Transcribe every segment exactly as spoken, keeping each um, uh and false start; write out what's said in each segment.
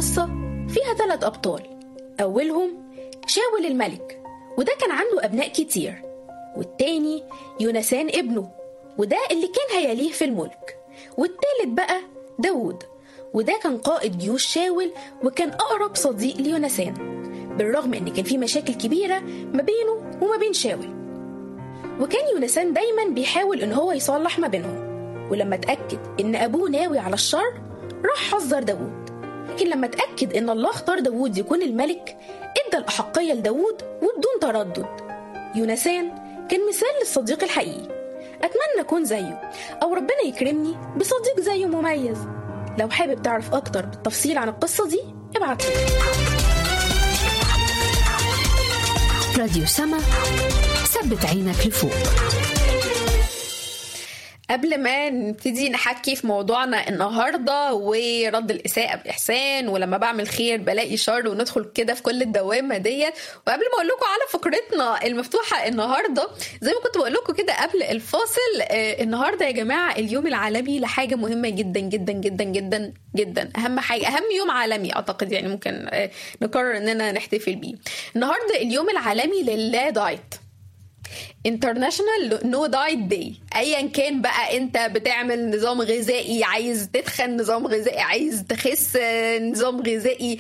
القصة فيها ثلاث أبطال. أولهم شاول الملك، وده كان عنده أبناء كتير. والتاني يونسان ابنه، وده اللي كان هيليه في الملك. والتالت بقى داود، وده كان قائد جيوش شاول وكان أقرب صديق ليونسان، بالرغم إن كان في مشاكل كبيرة ما بينه وما بين شاول. وكان يونسان دايما بيحاول إن هو يصلح ما بينهم، ولما اتأكد إن أبوه ناوي على الشر راح حذر داود. لكن لما اتأكد إن الله اختار داود يكون الملك ادى الأحقية لداود وبدون تردد. يونسان كان مثال للصديق الحقيقي. أتمنى أكون زيه، أو ربنا يكرمني بصديق زيه مميز. لو حابب تعرف أكتر بالتفصيل عن القصة دي ابعت لي. راديو سما، ثبت عينك لفوق. قبل ما نبتدي نحكي في موضوعنا النهاردة ورد الإساءة بإحسان ولما بعمل خير بلاقي شر وندخل كده في كل الدوامة ديت، وقبل ما أقول لكم على فقرتنا المفتوحة النهاردة زي ما كنت بقول لكم كده قبل الفاصل، آه النهاردة يا جماعة اليوم العالمي لحاجة مهمة جدا جدا جدا جدا جدا، أهم حاجة، أهم يوم عالمي أعتقد يعني ممكن آه نقرر أننا نحتفل بيه النهاردة. اليوم العالمي للا دايت، International No Diet Day. ايا كان بقى انت بتعمل نظام غذائي، عايز تتخن نظام غذائي، عايز تخس نظام غذائي،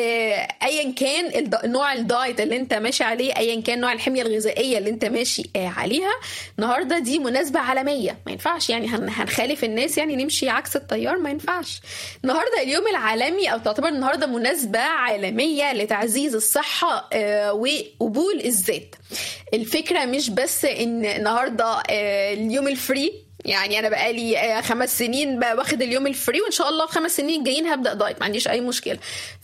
ايا كان نوع الدايت اللي انت ماشي عليه، ايا كان نوع الحمية الغذائية اللي انت ماشي عليها، النهاردة دي مناسبة عالمية. ما ينفعش يعني هنخالف الناس، يعني نمشي عكس التيار، ما ينفعش. النهاردة اليوم العالمي، او تعتبر النهاردة مناسبة عالمية لتعزيز الصحة وقبول الذات. الفكرة مش بس ان النهاردة اليوم الفري، يعني انا بقالي خمس سنين واخد اليوم الفري وان شاء الله في خمس سنين الجايين هبدا دايت، ما عنديش اي مشكله.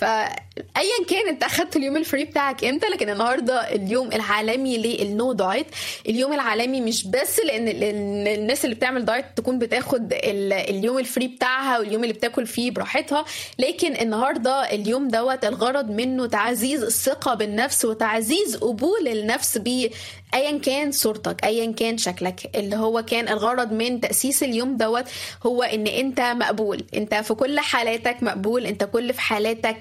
فايا كان انت اخدت اليوم الفري بتاعك امتى، لكن النهارده اليوم العالمي للنو دايت. اليوم العالمي مش بس لان الناس اللي بتعمل دايت تكون بتاخد اليوم الفري بتاعها واليوم اللي بتاكل فيه براحتها، لكن النهارده اليوم دوت الغرض منه تعزيز الثقه بالنفس وتعزيز قبول النفس ب ايا كان صورتك، ايا كان شكلك. اللي هو كان الغرض من تأسيس اليوم دوت هو ان انت مقبول، انت في كل حالاتك مقبول، انت كل في حالاتك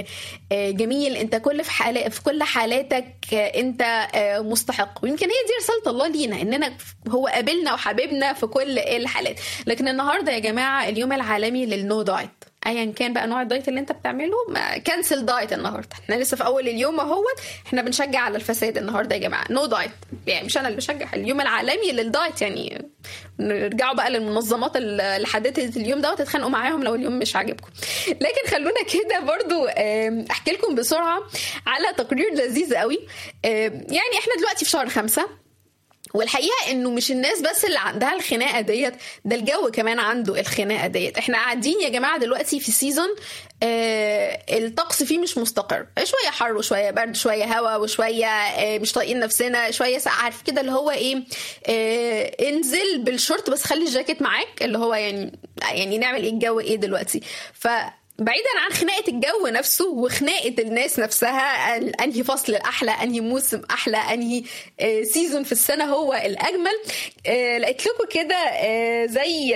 جميل، انت كل في حالات في كل حالاتك انت مستحق. ويمكن هي دي رسالة الله لينا، اننا هو قابلنا وحبيبنا في كل الحالات. لكن النهارده يا جماعة اليوم العالمي للنو دايت، ايا كان بقى نوع الدايت اللي انت بتعمله، كانسل دايت النهارده. احنا لسه في اول اليوم اهوت، احنا بنشجع على الفساد النهارده يا جماعه، نو دايت. يعني مش انا اللي بشجع، اليوم العالمي للدايت. يعني نرجعوا بقى للمنظمات اللي حددت اليوم ده وتتخانقوا معاهم لو اليوم مش عاجبكم. لكن خلونا كده برضو احكي لكم بسرعه على تقرير لذيذ قوي. يعني احنا دلوقتي في شهر خمسة، والحقيقة انه مش الناس بس اللي عندها الخناقة ديت، ده الجو كمان عنده الخناقة ديت. احنا قاعدين يا جماعة دلوقتي في سيزون آه الطقس فيه مش مستقر، شوية حر وشوية برد، شوية هوا وشوية آه مش طايقين نفسنا، شوية ساقع، عارف كده اللي هو ايه، آه انزل بالشورت بس خلي الجاكيت معاك، اللي هو يعني يعني نعمل ايه، الجو ايه دلوقتي. ف بعيدا عن خناقة الجو نفسه وخناقة الناس نفسها، أنهي فصل الأحلى، أنهي موسم أحلى، أنهي سيزون في السنة هو الأجمل، لقيت لكم كده زي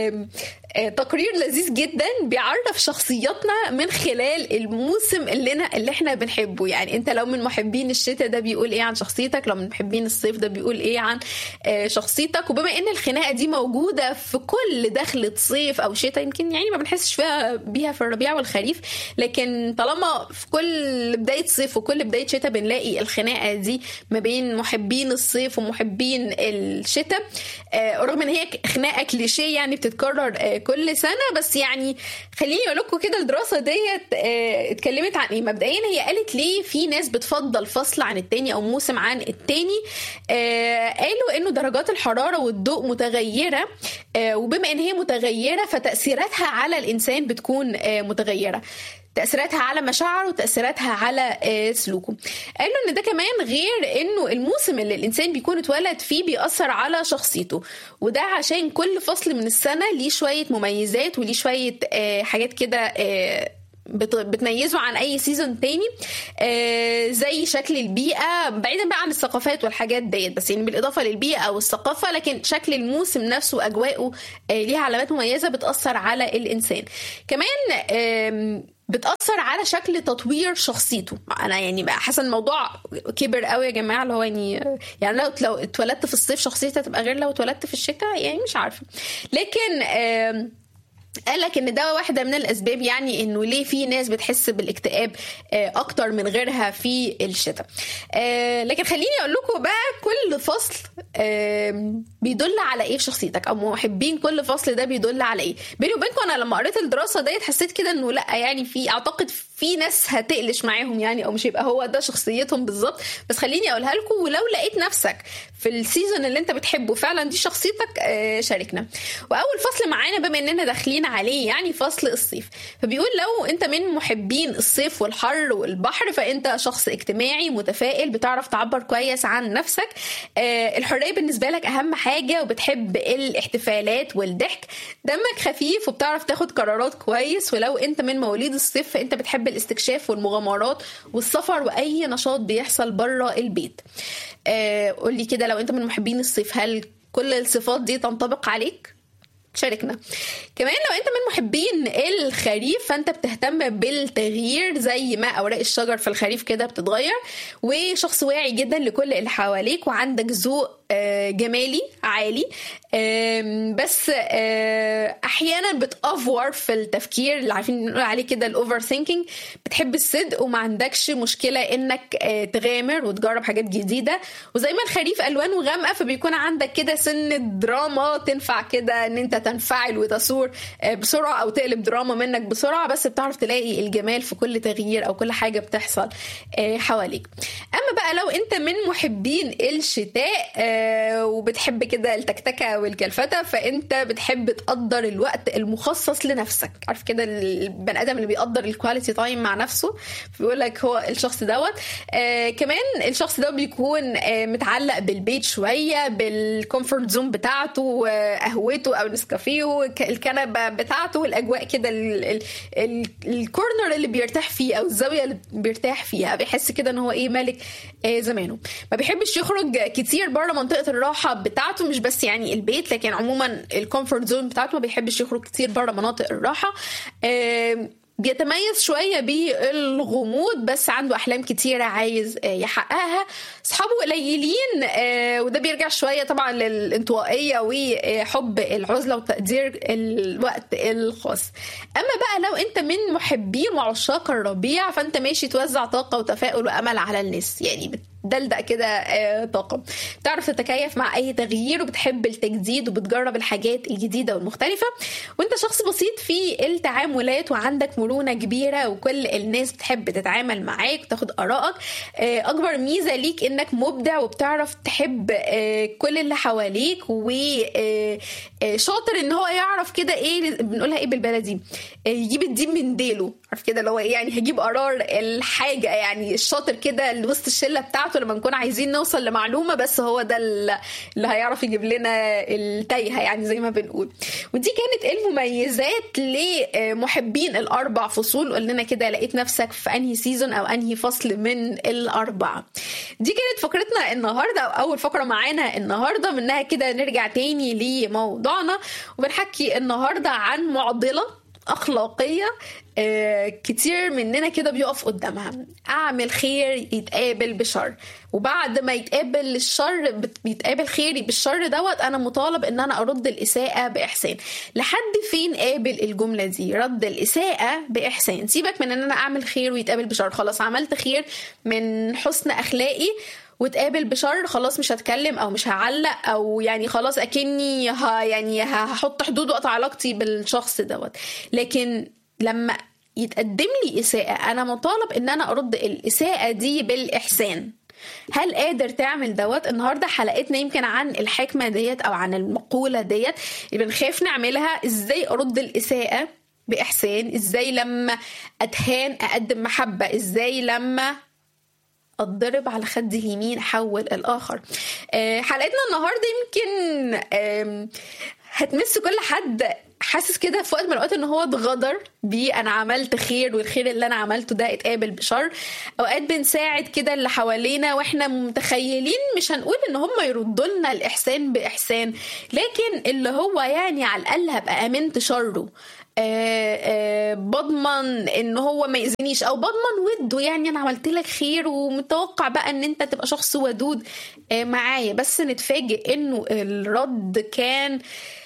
تقرير لذيذ جدا بيعرف شخصياتنا من خلال الموسم اللي, اللي احنا بنحبه. يعني انت لو من محبين الشتاء ده بيقول ايه عن شخصيتك، لو من محبين الصيف ده بيقول ايه عن شخصيتك. وبما ان الخناقة دي موجودة في كل دخلة صيف او شتاء، يمكن يعني ما بنحسش فيها بيها في الربيع والخريف، لكن طالما في كل بداية صيف وكل بداية شتاء بنلاقي الخناقة دي ما بين محبين الصيف ومحبين الشتاء، رغم ان هي خناقة كليشيه يعني بتتكرر كل سنة. بس يعني خليني اقول لكم كده الدراسة ديت اه اتكلمت عن ايه. مبدئيا هي قالت ليه في ناس بتفضل فصل عن التاني او موسم عن التاني. اه قالوا انه درجات الحرارة والضوء متغيرة، اه وبما ان هي متغيرة فتأثيراتها على الانسان بتكون اه متغيرة، تأثيراتها على مشاعره وتأثيراتها على سلوكه. قالوا ان ده كمان غير انه الموسم اللي الانسان بيكون اتولد فيه بيأثر على شخصيته، وده عشان كل فصل من السنة ليه شوية مميزات وليه شوية حاجات كده بتميزه عن اي سيزون تاني، آه زي شكل البيئه، بعيدا بقى عن الثقافات والحاجات ديت، بس يعني بالاضافه للبيئه والثقافه، لكن شكل الموسم نفسه واجواءه آه ليها علامات مميزه بتاثر على الانسان. كمان آه بتأثر على شكل تطوير شخصيته. انا يعني بقى حاسه الموضوع كبر قوي يا جماعه، اللي هو يعني يعني لو لو اتولدت في الصيف شخصيتي هتبقى غير لو اتولدت في الشتاء، يعني مش عارفه. لكن آه قال لك ان ده واحده من الاسباب يعني انه ليه في ناس بتحس بالاكتئاب اكتر من غيرها في الشتاء. لكن خليني اقول لكم بقى كل فصل بيدل على ايه في شخصيتك، او محبين كل فصل ده بيدل على ايه. بيني وبينكم انا لما قريت الدراسه ديت حسيت كده انه لا، يعني في اعتقد في ناس هتقلش معاهم يعني، او مش هيبقى هو ده شخصيتهم بالظبط، بس خليني اقولها لكم، ولو لقيت نفسك في السيزون اللي انت بتحبه فعلا دي شخصيتك شاركنا. واول فصل معانا بما اننا داخلين عليه يعني فصل الصيف، فبيقول لو انت من محبين الصيف والحر والبحر فانت شخص اجتماعي متفائل، بتعرف تعبر كويس عن نفسك، الحرية بالنسبة لك اهم حاجة، وبتحب الاحتفالات والضحك، دمك خفيف وبتعرف تاخد قرارات كويس. ولو انت من مواليد الصيف فانت بتحب الاستكشاف والمغامرات والسفر واي نشاط بيحصل بره البيت. قولي كده لو انت من محبين الصيف هل كل الصفات دي تنطبق عليك؟ شاركنا. كمان لو انت من محبين الخريف فانت بتهتم بالتغيير زي ما اوراق الشجر في الخريف كده بتتغير، وشخص واعي جدا لكل اللي حواليك، وعندك ذوق جمالي عالي، بس احيانا بتأفور في التفكير اللي عارفين نقول عليه كده الاوفر ثينكينج. بتحب الصدق وما عندكش مشكله انك تغامر وتجرب حاجات جديده، وزي ما الخريف الوانه غامقه فبيكون عندك كده سن دراما تنفع كده ان انت تنفعل وتثور بسرعه او تقلب دراما منك بسرعه، بس بتعرف تلاقي الجمال في كل تغيير او كل حاجه بتحصل حواليك. اما بقى لو انت من محبين الشتاء وبتحب كده التكتكه والكلفته فانت بتحب تقدر الوقت المخصص لنفسك. عارف كده البني ادم اللي بيقدر الكواليتي تايم مع نفسه، بيقول لك هو الشخص دوت. آه كمان الشخص ده بيكون آه متعلق بالبيت شويه، بالكومفورت زون بتاعته، آه قهوته او نسكافيه، الكنبه بتاعته، الاجواء كده الكورنر اللي بيرتاح فيه او الزاويه اللي بيرتاح فيها، بيحس كده ان هو ايه مالك آه زمانه. ما بيحبش يخرج كتير بره منطقه الراحه بتاعته، مش بس يعني البيت لكن عموما الكومفورت زون بتاعته، ما بيحبش يخرج كتير بره مناطق الراحه. آه بيتميز شوية بالغموض بس عنده أحلام كتيرة عايز يحققها. أصحابه قليلين وده بيرجع شوية طبعا للانطوائية وحب العزلة وتقدير الوقت الخاص. أما بقى لو أنت من محبين وعشاق الربيع فأنت ماشي توزع طاقة وتفاؤل وأمل على الناس، يعني دلدق كده طاقة، بتعرف تتكيف مع أي تغيير وبتحب التجديد وبتجرب الحاجات الجديدة والمختلفة، وأنت شخص بسيط في التعاملات وعندك مرونة كبيرة وكل الناس بتحب تتعامل معاك وتاخد آرائك. أكبر ميزة ليك إنك مبدع وبتعرف تحب كل اللي حواليك، وشاطر إن هو يعرف كده إيه بنقولها إيه بالبلدي، يجيب الدين من ديله. عارف كده لو يعني هجيب قرار الحاجة، يعني الشاطر كده اللي وسط الشلة بتاعته لما نكون عايزين نوصل لمعلومة، بس هو ده اللي هيعرف يجيب لنا التايهة يعني زي ما بنقول. ودي كانت المميزات لمحبين الأربع فصول. قلنا كده لقيت نفسك في أنهي سيزون أو أنهي فصل من الأربعة. دي كانت فقرتنا النهاردة أو أول فقرة معانا النهاردة. منها كده نرجع تاني لموضوعنا، وبنحكي النهاردة عن معضلة أخلاقية آه كتير مننا كده بيقف قدامها. أعمل خير يتقابل بشر، وبعد ما يتقابل الشر بيتقابل خيري بالشر دوت أنا مطالب إن أنا أرد الإساءة بإحسان. لحد فين قابل الجملة دي؟ رد الإساءة بإحسان. سيبك من إن أنا أعمل خير ويتقابل بشر، خلاص عملت خير من حسن أخلاقي وتقابل بشر، خلاص مش هتكلم او مش هعلق، او يعني خلاص اكني ها يعني هحط حدود وقت علاقتي بالشخص دوت. لكن لما يتقدم لي اساءة انا مطالب ان انا ارد الاساءة دي بالاحسان. هل قادر تعمل دوت؟ النهاردة حلقتنا يمكن عن الحكمة ديت او عن المقولة ديت اللي بنخاف نعملها. ازاي ارد الاساءة باحسان؟ ازاي لما اتهان اقدم محبة؟ ازاي لما أتضرب على خد اليمين حول الآخر؟ حلقتنا النهاردة يمكن هتمس كل حد حاسس كده في وقت من الوقت ان هو اتغدر بيه، انا عملت خير والخير اللي انا عملته ده اتقابل بشر. اوقات بنساعد كده اللي حوالينا واحنا متخيلين مش هنقول ان هم يردوا لنا الاحسان باحسان، لكن اللي هو يعني على الاقل هبقى امنت شره، آه آه بضمن ان هو ما يأذنيش، او بضمن وده، يعني انا عملت لك خير ومتوقع بقى ان انت تبقى شخص ودود آه معايا، بس نتفاجئ انه الرد كان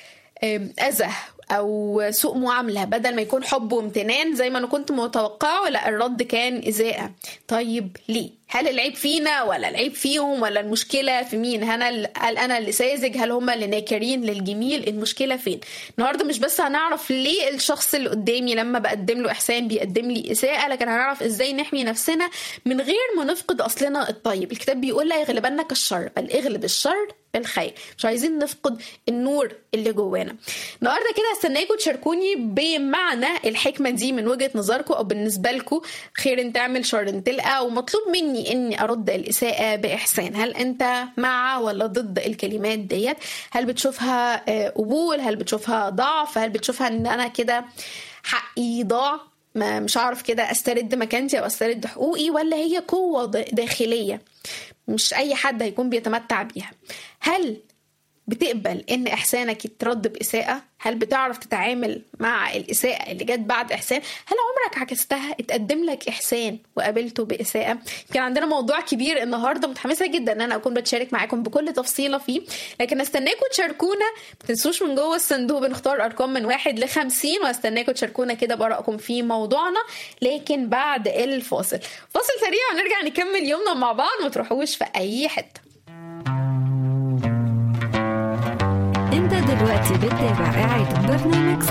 آه اذى او سوء معامله، بدل ما يكون حب وامتنان زي ما انا كنت متوقعه، لا الرد كان اساءه. طيب ليه؟ هل العيب فينا ولا العيب فيهم ولا المشكله في مين؟ هل انا اللي ساذج؟ هل هم اللي ناكرين للجميل؟ المشكله فين؟ النهارده مش بس هنعرف ليه الشخص اللي قدامي لما بقدم له احسان بيقدم لي اساءه، لكن هنعرف ازاي نحمي نفسنا من غير ما نفقد اصلنا الطيب. الكتاب بيقول لا يغلبنك الشر بل اغلب الشر بالخير. مش عايزين نفقد النور اللي جوانا. النهارده كده هستناكم تشاركوني بمعنى الحكمه دي من وجهه نظركم، او بالنسبه لكم خير ان تعمل شر ان تلقى، ومطلوب مني اني ارد الاساءه باحسان. هل انت مع ولا ضد الكلمات ديت؟ هل بتشوفها قبول؟ هل بتشوفها ضعف؟ هل بتشوفها ان انا كده حقي ضاع، ما مش عارف كده استرد مكانتي او استرد حقوقي؟ ولا هي قوه داخليه مش اي حد هيكون بيتمتع بيها؟ هل بتقبل ان احسانك يترد باساءه؟ هل بتعرف تتعامل مع الاساءه اللي جت بعد احسان؟ هل عمرك عكستها؟ اتقدم لك احسان وقابلته باساءه؟ كان عندنا موضوع كبير النهارده، متحمسه جدا ان انا اكون بتشارك معاكم بكل تفصيله فيه، لكن استناكم تشاركونا. ما تنسوش من جوه الصندوق بنختار ارقام من واحد لخمسين، واستناكم تشاركونا كده بارائكم في موضوعنا، لكن بعد الفاصل. فاصل سريع ونرجع نكمل يومنا مع بعض، ما تروحوش في اي حته. انت دلوقتي بتتابع إعادة برنامج